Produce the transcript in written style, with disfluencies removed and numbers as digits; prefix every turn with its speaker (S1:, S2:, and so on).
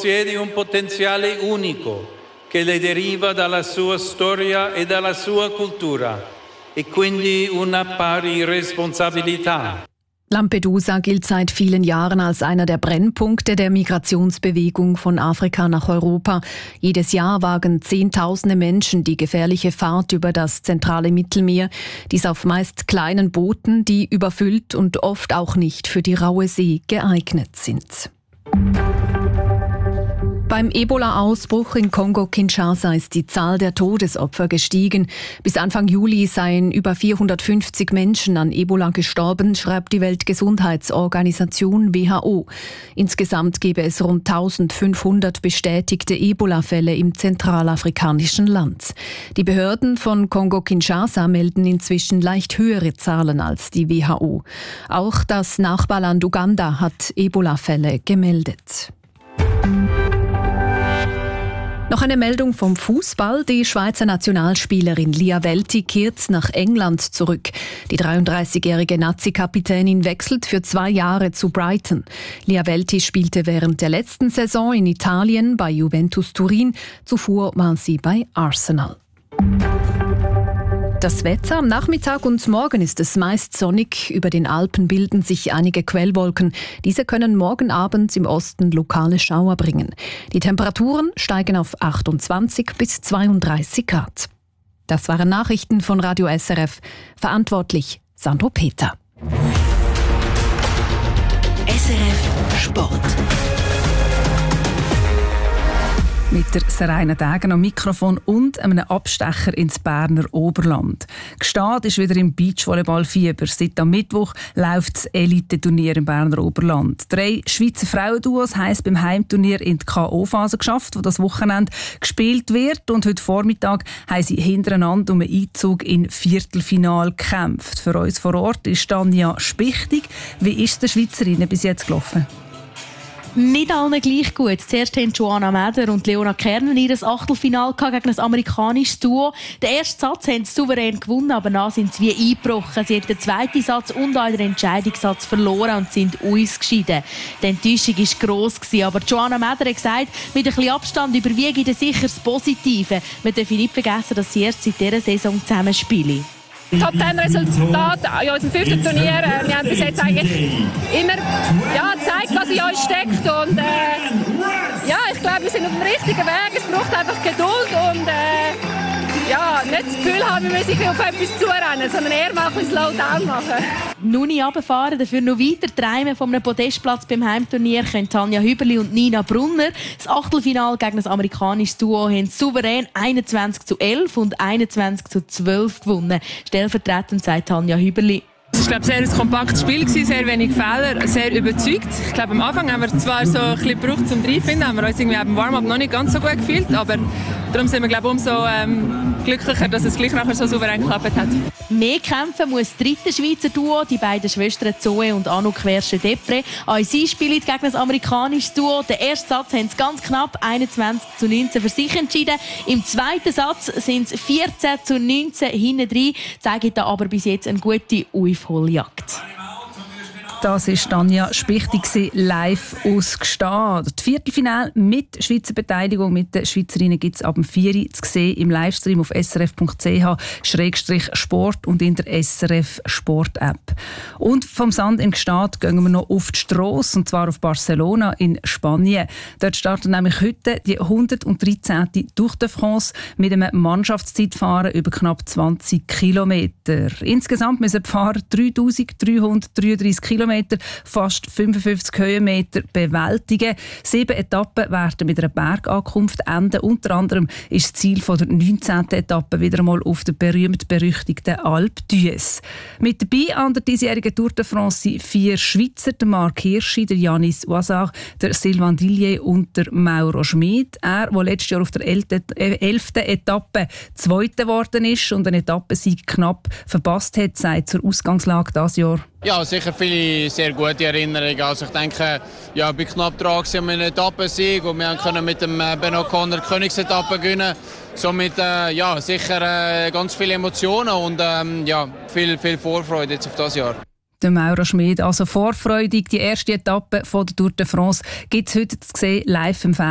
S1: possiede un potenziale unico che le deriva dalla sua storia e dalla sua cultura e quindi una pari responsabilità.
S2: Lampedusa gilt seit vielen Jahren als einer der Brennpunkte der Migrationsbewegung von Afrika nach Europa. Jedes Jahr wagen Zehntausende Menschen die gefährliche Fahrt über das zentrale Mittelmeer, dies auf meist kleinen Booten, die überfüllt und oft auch nicht für die raue See geeignet sind. Beim Ebola-Ausbruch in Kongo-Kinshasa ist die Zahl der Todesopfer gestiegen. Bis Anfang Juli seien über 450 Menschen an Ebola gestorben, schreibt die Weltgesundheitsorganisation WHO. Insgesamt gebe es rund 1500 bestätigte Ebola-Fälle im zentralafrikanischen Land. Die Behörden von Kongo-Kinshasa melden inzwischen leicht höhere Zahlen als die WHO. Auch das Nachbarland Uganda hat Ebola-Fälle gemeldet. Noch eine Meldung vom Fußball. Die Schweizer Nationalspielerin Lia Welti kehrt nach England zurück. Die 33-jährige Nazi-Kapitänin wechselt für 2 Jahre zu Brighton. Lia Welti spielte während der letzten Saison in Italien bei Juventus Turin. Zuvor war sie bei Arsenal. Das Wetter: am Nachmittag und morgen ist es meist sonnig. Über den Alpen bilden sich einige Quellwolken. Diese können morgen Abend im Osten lokale Schauer bringen. Die Temperaturen steigen auf 28 bis 32 Grad. Das waren Nachrichten von Radio SRF. Verantwortlich Sandro Peter.
S3: SRF Sport. Mit der Serena Degen am Mikrofon und einem Abstecher ins Berner Oberland. Gstaad ist wieder im Beachvolleyball-Fieber. Seit am Mittwoch läuft das Elite-Turnier im Berner Oberland. 3 Schweizer Frauenduos haben es beim Heimturnier in die K.O.-Phase geschafft, wo das Wochenende gespielt wird. Und heute Vormittag haben sie hintereinander um einen Einzug in Viertelfinale gekämpft. Für uns vor Ort ist Tanja Spichtig. Wie ist es den Schweizerinnen bis jetzt gelaufen?
S4: Nicht allen gleich gut. Zuerst haben Joanna Meder und Leona Kernen ihr Achtelfinale gegen ein amerikanisches Duo. Den ersten Satz haben sie souverän gewonnen, aber dann sind sie wie eingebrochen. Sie haben den zweiten Satz und auch den Entscheidungssatz verloren und sind ausgeschieden. Die Enttäuschung war gross, aber Joanna Meder hat gesagt, mit ein bisschen Abstand überwiege sicher das Positive. Wir dürfen nicht vergessen, dass sie erst seit dieser Saison zusammenspielen.
S5: Top-10-Resultat in unserem 5. Turnier. Wir haben bis jetzt eigentlich immer gezeigt, was in uns steckt. Und ich glaube, wir sind auf dem richtigen Weg. Es braucht einfach Geduld und nicht das Gefühl haben, wir müssen auf etwas zurennen, sondern eher mal ein bisschen Slowdown machen.
S4: Nun nicht runterfahren, dafür noch weiter träumen von einem Podestplatz beim Heimturnier können Tanja Hüberli und Nina Brunner. Das Achtelfinale gegen ein amerikanisches Duo haben souverän 21:11 und 21:12 gewonnen. Stellvertretend sagt Tanja Hüberli:
S6: Es war, sehr ein kompaktes Spiel, sehr wenig Fehler, sehr überzeugt. Ich glaube, am Anfang haben wir zwar so ein bisschen gebraucht zum Reinfinden, haben wir uns irgendwie beim Warm-up noch nicht ganz so gut gefühlt, aber darum sind wir, glaube ich, umso glücklicher, dass es gleich nachher so souverän geklappt hat.
S4: Mehr kämpfen muss das dritte Schweizer Duo, die beiden Schwestern Zoe und Anouk Versche-Depre. Auch sie spielen gegen ein amerikanisches Duo. Den ersten Satz haben sie ganz knapp 21:19 für sich entschieden. Im zweiten Satz sind es 14:19 hinten drin, zeigen da aber bis jetzt eine gute Aufholjagd.
S3: Das war Tanja Spichtig, live aus Gstaad. Das Viertelfinale mit Schweizer Beteiligung mit den Schweizerinnen gibt es ab dem 4 Uhr zu sehen im Livestream auf srf.ch/sport und in der SRF Sport App. Und vom Sand in Gstaad gehen wir noch auf die Strasse, und zwar auf Barcelona in Spanien. Dort startet nämlich heute die 113. Tour de France mit einem Mannschaftszeitfahren über knapp 20 Kilometer. Insgesamt müssen die Fahrer 3333 Kilometer, fast 55 Höhenmeter bewältigen. 7 Etappen werden mit einer Bergankunft enden. Unter anderem ist das Ziel von der 19. Etappe wieder einmal auf der berühmt-berüchtigten Alpe d'Huez. Mit dabei an der diesjährigen Tour de France sind 4 Schweizer, der Marc Hirschi, der Yanis Ouazzar, der Sylvain Dillier und der Mauro Schmid. Er, der letztes Jahr auf der 11. Etappe Zweiter geworden ist und einen Etappensieg knapp verpasst hat, sagt zur Ausgangslage dieses Jahr:
S7: Ja, sicher viele sehr gute Erinnerungen. Also ich denke, ich bin knapp dran mit einem Etappensieg und wir können mit dem Ben O'Connor die Königsetappe gewinnen. Somit sicher ganz viele Emotionen und viel Vorfreude jetzt auf das Jahr.
S3: Der Mauro Schmid, also vorfreudig. Die erste Etappe von der Tour de France gibt es heute zu sehen live im Fernsehen.